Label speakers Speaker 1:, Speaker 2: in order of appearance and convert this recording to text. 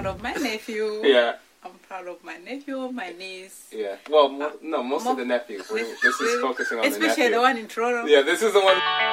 Speaker 1: proud of my nephew.
Speaker 2: Yeah.
Speaker 1: I'm proud of my nephew, my niece.
Speaker 2: Yeah. Well, most of the nephews. This is focusing on the nephew.
Speaker 1: Especially the one in Toronto.
Speaker 2: Yeah, this is the one.